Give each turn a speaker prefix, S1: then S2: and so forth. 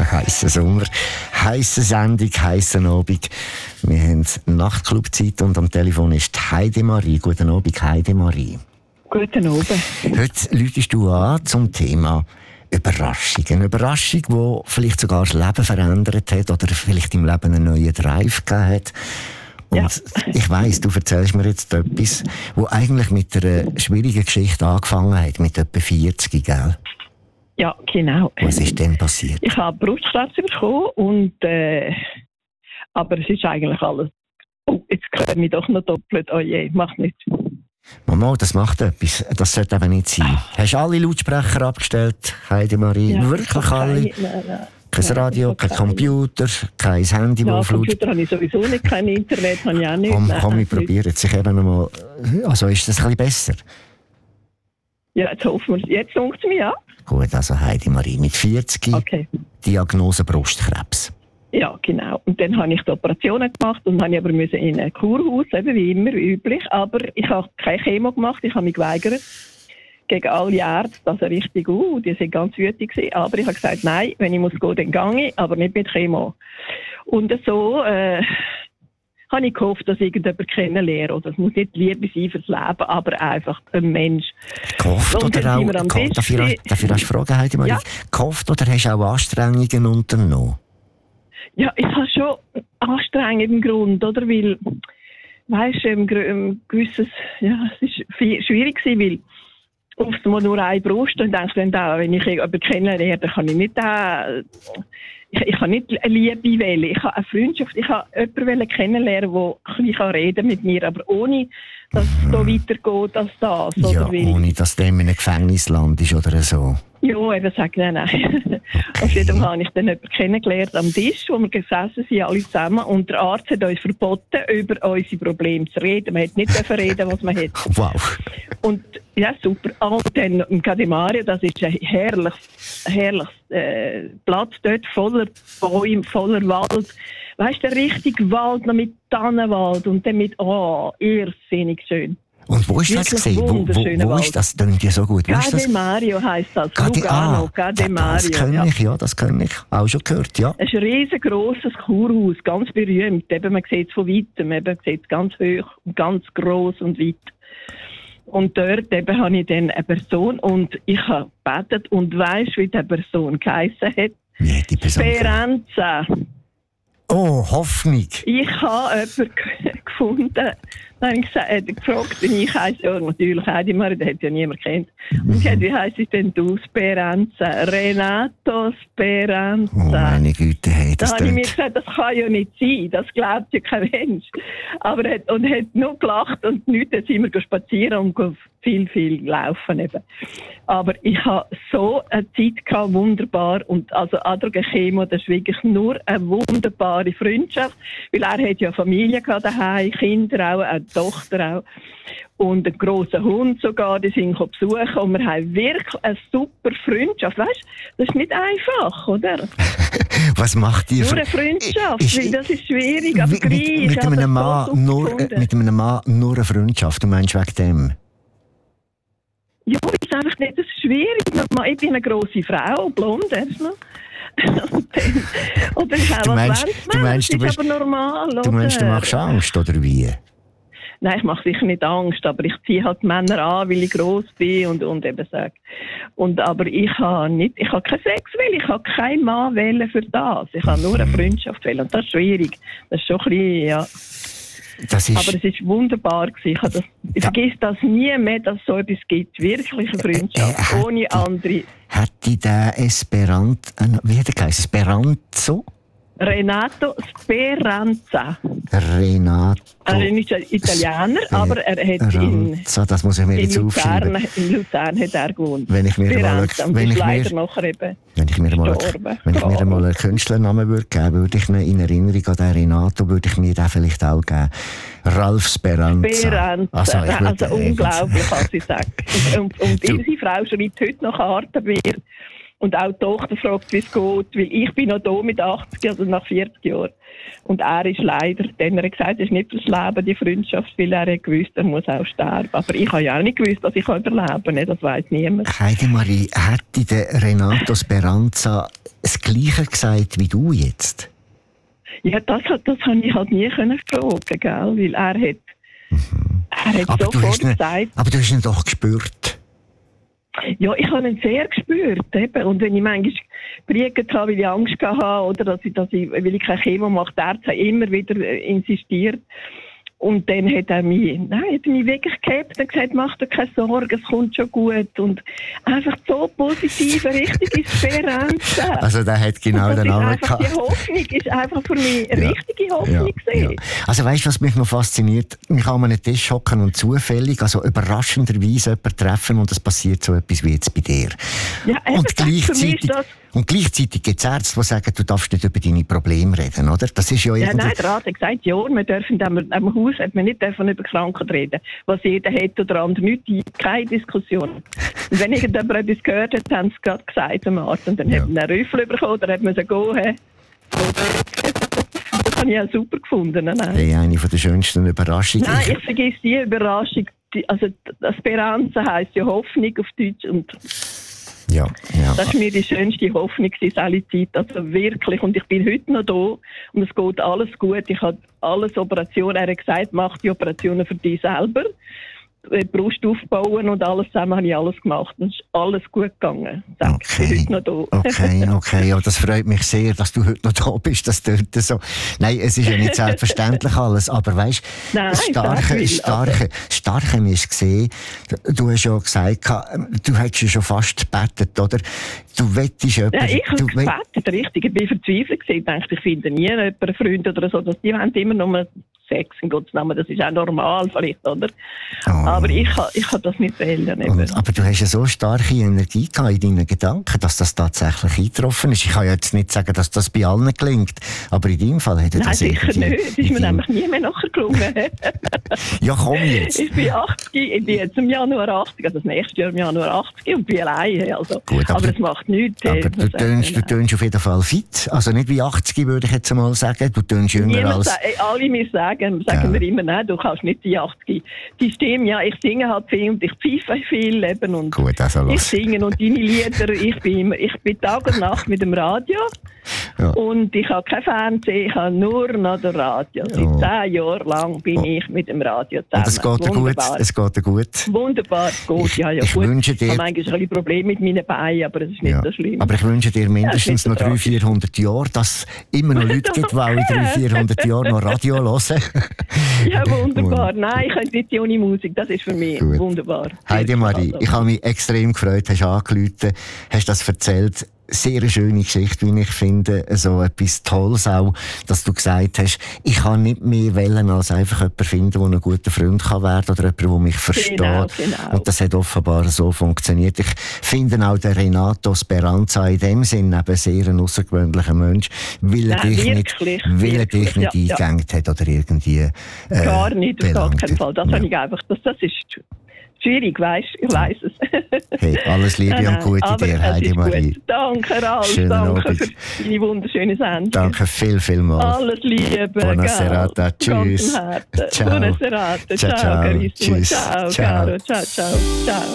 S1: heissen Sommer, heisse Sendung, heissen Abend. Wir haben Nachtclub-Zeit und am Telefon ist Heidemarie. Guten Abend, Heidemarie.
S2: Guten Abend.
S1: Heute läutest du an zum Thema Überraschung. Eine Überraschung, die vielleicht sogar das Leben verändert hat oder vielleicht im Leben einen neuen Drive gegeben hat. Und
S2: ja.
S1: Ich weiss, du erzählst mir jetzt etwas, das eigentlich mit einer schwierigen Geschichte angefangen hat, mit etwa 40, gell?
S2: Ja, genau.
S1: Was ist denn passiert?
S2: Ich habe Brustkrebs bekommen und aber es ist eigentlich alles. Oh, jetzt höre ich doch noch doppelt. Oh je, mach nicht.
S1: Mama, das macht etwas. Das sollte eben nicht sein. Hast du alle Lautsprecher abgestellt, Heidemarie?
S2: Ja,
S1: wirklich alle?
S2: Nein.
S1: Kein Radio, kein Computer, kein Handy,
S2: ja,
S1: auf Laut...
S2: Computer habe ich sowieso nicht, kein Internet habe ich auch nicht.
S1: Komm, ich probiere jetzt. Ich eben noch mal... Also ist das ein bisschen besser?
S2: Ja, jetzt hoffen wir es. Jetzt funkt es mir an.
S1: Gut, also Heidemarie mit 40,
S2: okay.
S1: Diagnose Brustkrebs.
S2: Ja, genau. Und dann habe ich die Operationen gemacht und habe aber in ein Kurhaus, eben wie immer, wie üblich. Aber ich habe keine Chemo gemacht, ich habe mich geweigert. Gegen alle Ärzte, also richtig die sind ganz wütend gewesen. Aber ich habe gesagt, nein, wenn ich muss gehen, dann gehe ich, aber nicht mit Chemo. Und so habe ich gehofft, dass ich irgendjemanden kennenlerne. Oder es muss nicht Liebe sein fürs Leben, aber einfach ein Mensch.
S1: Gehofft oder auch... Darf ich fragen, Heidemarie? Ja? Gehofft oder hast du auch Anstrengungen unternommen?
S2: Ja, ich habe schon Anstrengungen im Grund, oder? Weil, weisst du, ein gewisses, ja, es ist schwierig gewesen, weil oft mal nur eine Brust und denkst dann da, wenn ich jemanden kennenlerne, dann kann ich nicht ich kann nicht eine Liebe wählen. Ich habe eine Freundschaft, ich habe jemanden kennenlernen, der ein bisschen reden mit mir, aber ohne, dass es so weitergeht als das.
S1: Ja,
S2: oder
S1: ohne, dass der in einem Gefängnisland ist oder so.
S2: Ja, eben sagt nein. Okay. Auf jeden Fall habe ich dann jemanden kennengelernt am Tisch, wo wir gesessen sind, alle zusammen. Und der Arzt hat uns verboten, über unsere Probleme zu reden. Man hat nicht reden, was man hat.
S1: Wow.
S2: Und ja, super. Und dann im Cademario, das ist ein herrliches Platz dort, voller Bäume, voller Wald. Weißt du, der richtige Wald noch mit Tannenwald und dann mit, irrsinnig schön.
S1: Und wo ist das gesehen? Wo ist das? Das klingt ja so gut.
S2: Cademario heisst das. Lugano, Cademario.
S1: Das kenne ich. Auch schon gehört, ja.
S2: Es ist ein riesengroßes Kurhaus, ganz berühmt. Eben, man sieht es von weitem, man sieht es ganz hoch, ganz gross und weit. Und dort eben habe ich dann eine Person und ich habe gebetet und weisst, wie die Person geheissen hat?
S1: Wie hat die Person
S2: Speranza.
S1: Oh, Hoffnung.
S2: Ich habe jemanden gefunden. Dann habe ich gefragt, ich heisse ja natürlich Heidemarie, den hat ja niemand kennt. Und ich habe, wie heisst es denn du? Speranza. Renato Speranza.
S1: Oh meine Güte, hey, das
S2: da habe ich mir gesagt, das kann ja nicht sein, das glaubt ja kein Mensch. Aber er hat nur gelacht und nichts, dann sind wir spazieren und viel laufen eben. Aber ich habe so eine Zeit gehabt, wunderbar. Und also Androgen-Chemo, das ist wirklich nur eine wunderbare Freundschaft. Weil er hat ja Familie gehabt daheim, Kinder auch, eine Tochter auch. Und einen grossen Hund sogar, die sind besuchen. Und wir haben wirklich eine super Freundschaft. Weißt du, das ist nicht einfach, oder?
S1: Was macht ihr?
S2: Nur eine Freundschaft, weil das ist schwierig. Aber
S1: mit einem Mann nur eine Freundschaft, du meinst wegen dem?
S2: Ja, das ist einfach nicht, das ist schwierig. Ich bin eine grosse Frau, blond erstmal. Oder ich auch
S1: du meinst,
S2: das ist aber normal, oder?
S1: Du meinst, du machst Angst, oder wie?
S2: Nein, ich mache sicher nicht Angst, aber ich ziehe halt Männer an, weil ich gross bin und eben sage. Aber ich habe keinen Sex wählen, ich habe keinen Mann wählen für das. Ich habe nur eine Freundschaft wählen und das ist schwierig. Das ist schon ein bisschen, ja. Aber es war wunderbar gewesen. Ich vergesse das nie mehr, dass es so etwas gibt. Wirklich eine Freundschaft, ohne andere.
S1: Hätte der wie hat er geheißen? Speranzo?
S2: Renato Speranza.
S1: Renato.
S2: Er ist Italiener, aber er hat
S1: das muss ich mir jetzt aufschreiben.
S2: In Luzern hat er gewohnt.
S1: Wenn ich mir mal einen Künstlernamen würde geben, würde ich ihn in Erinnerung an den Renato, würde ich mir den vielleicht auch geben. Ralf Speranza. Also
S2: unglaublich, was ich sage. Und unsere Frau schreibt heute noch Karten bei mir. Und auch die Tochter fragt, wie es geht, weil ich bin noch da mit 80, also nach 40 Jahren. Und er ist leider, denn er hat gesagt, es ist nicht fürs Leben, die Freundschaft, weil er hat gewusst, er muss auch sterben. Aber ich habe ja auch nicht gewusst, dass ich überleben kann, das weiss niemand.
S1: Heidemarie, hätte der Renato Speranza das Gleiche gesagt wie du jetzt?
S2: Ja, das habe ich halt nie können fragen, gell? Weil er hat sofort gesagt...
S1: Aber du hast ihn doch gespürt.
S2: Ja, ich habe ihn sehr gespürt. Eben. Und wenn ich manchmal gepriegt habe, weil ich Angst hatte, oder weil ich keine Chemo mache, der Arzt hat immer wieder insistiert. Und dann hat er mich wirklich gehabt und gesagt, mach dir keine Sorgen, es kommt schon gut. Und einfach so positiv, richtige Speranza.
S1: Also der hat genau den Namen gehabt.
S2: Die Hoffnung ist einfach für mich eine richtige Hoffnung gewesen.
S1: Ja. Also weißt du, was mich noch fasziniert? Ich kann an einem Tisch hocken und zufällig, also überraschenderweise jemanden treffen und es passiert so etwas wie jetzt bei dir.
S2: Ja,
S1: und gleichzeitig gibt es Ärzte, die sagen, du darfst nicht über deine Probleme reden, oder? Das ist ja irgendwie...
S2: Nein, der Rat hat gesagt, ja, wir dürfen am Haus hat man nicht über Krankheit reden. Was jeder hat oder andere nicht, keine Diskussion. Und wenn irgendjemand etwas gehört hat, haben sie gerade gesagt am Arzt. Und dann hat man einen Rüffel bekommen, oder hat man so gehen. Das habe ich auch super gefunden.
S1: Hey, eine der schönsten Überraschungen.
S2: Nein, ich vergesse die Überraschung. Also Speranza heisst ja Hoffnung auf Deutsch. Und
S1: ja.
S2: das war mir die schönste Hoffnung in alle Zeit. Also wirklich. Und ich bin heute noch da und es geht alles gut. Ich habe alles Operationen. Er hat gesagt, mach die Operationen für dich selber. Die Brust aufbauen und alles zusammen habe ich alles gemacht. Und es ist alles gut gegangen. Ich bin heute noch da.
S1: Okay. Ja, das freut mich sehr, dass du heute noch da bist. Das tönt so. Nein, es ist ja nicht selbstverständlich alles. Aber weißt du, das Starke mir ist gesehen, du hast ja gesagt, du hättest ja schon fast gebetet, oder? Du wettest jemanden...
S2: Ja, ich habe gebetet, richtig. Ich bin verzweifelt gewesen. Ich dachte, ich finde nie jemanden, einen Freund oder so. Die wollen immer nur Sex, in Gottes Namen. Das ist auch normal vielleicht, oder? Aber ich kann das nicht wählen.
S1: Aber du hast ja so starke Energie in deinen Gedanken, dass das tatsächlich eingetroffen ist. Ich kann ja jetzt nicht sagen, dass das bei allen gelingt, aber in deinem Fall hätte das
S2: sicher nicht. Das ist mir nämlich nie mehr nachher gelungen.
S1: Ja, komm jetzt.
S2: Ich bin 80, ich bin jetzt im Januar 80, also das nächste Jahr im Januar 80 und bin alleine. Also.
S1: Gut,
S2: aber es macht nichts.
S1: Aber du tönst auf jeden Fall fit. Also nicht wie 80, würde ich jetzt mal sagen. Du tönst jünger als...
S2: Alle mir sagen mir immer, nein, du kannst nicht die 80. Die Stimme, ja, ich singe halt viel und ich pfeife viel eben und
S1: gut, also
S2: ich singe und deine Lieder, ich bin Tag und Nacht mit dem Radio und ich habe kein Fernsehen, ich habe nur noch das Radio. Seit 10 Jahren lang bin ich mit dem Radio zusammen.
S1: Und es geht dir gut?
S2: Wunderbar, es geht, ja
S1: ich
S2: gut.
S1: Wünsche dir...
S2: Ich habe eigentlich ein bisschen Probleme mit meinen Beinen, aber das ist nicht so schlimm.
S1: Aber ich wünsche dir mindestens noch 300-400 Jahre, dass es immer noch Leute gibt, die auch in 300-400 Jahren noch Radio hören.
S2: Ja, wunderbar. Nein, ich könnte nicht ohne Musik. Das ist für mich wunderbar.
S1: Heidi Marie, ich habe mich extrem gefreut, hast angerufen, hast das erzählt. Sehr eine schöne Geschichte, wie ich finde. So etwas Tolles auch, dass du gesagt hast, ich kann nicht mehr wählen, als einfach jemanden finden, der ein guter Freund kann werden oder jemand, der mich versteht.
S2: Genau.
S1: Und das hat offenbar so funktioniert. Ich finde auch der Renato Speranza in dem Sinn eben sehr ein außergewöhnlicher Mensch, weil er dich nicht eingegangen hat oder irgendwie
S2: gar nicht, auf gar keinen Fall. Das habe ich einfach, das ist schwierig, weißt du? Ich weiss es.
S1: Hey, alles Liebe und Gute dir, Heidi Marie.
S2: Danke, Ralf. Danke für deine wunderschöne Sendung.
S1: Danke vielmals.
S2: Alles Liebe.
S1: Buona serata. Tschüss.
S2: Ciao. Buona serata. Ciao, carissimo.
S1: Tschüss.
S2: Ciao, caro. Ciao.